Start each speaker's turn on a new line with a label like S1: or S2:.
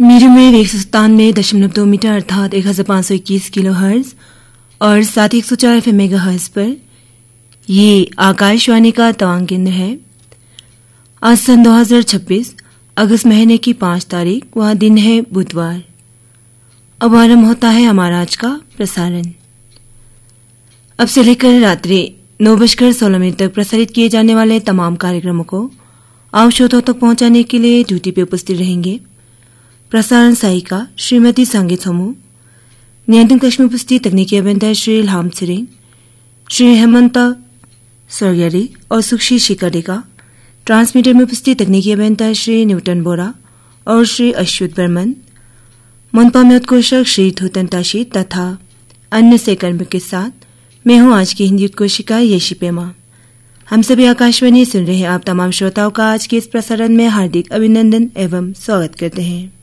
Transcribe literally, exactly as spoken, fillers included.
S1: Medium wave एक सौ सत्तानवे दशमलव दो मीटर अर्थात एक हजार पांच सौ इक्कीस किलो हर्ज और साथ ही एक सौ चार एफ एम मेगा हर्ज पर ये आकाशवाणी का तवांग केंद्र है। आज सन दो हजार छब्बीस अगस्त महीने की पांच तारीख, वह दिन है बुधवार। अब आरंभ होता है हमारा आज का प्रसारण। अब से लेकर रात्रि नौ बजकर सोलह मिनट तक प्रसारित किए जाने वाले तमाम कार्यक्रमों को आप श्रोताओं तक पहुंचाने के लिए ड्यूटी पे उपस्थित रहेंगे प्रसारण सहायिका श्रीमती संगीत समूह, नियंत्रण कक्ष में उपस्थित तकनीकी अभियंता श्री लाम सिरिंग, श्री हेमंत सरगरी और सुक्षी शिकारिका, ट्रांसमीटर में उपस्थित तकनीकी अभियंता श्री न्यूटन बोरा और श्री अश्वत बर्मन, मनपा में उत्कोषक श्री धूतन ताशी तथा अन्य सहकर्मियों के साथ मैं हूं आज की हिंदी उत्कोषिका येशी पेमा। हम सभी आकाशवाणी सुन रहे हैं आप तमाम श्रोताओं का आज के इस प्रसारण में हार्दिक अभिनंदन एवं स्वागत करते हैं।